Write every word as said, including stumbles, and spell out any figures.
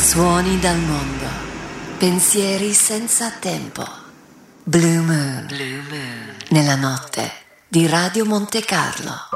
Suoni dal mondo, pensieri senza tempo. Blue Moon, Blue Moon, nella notte di Radio Monte Carlo.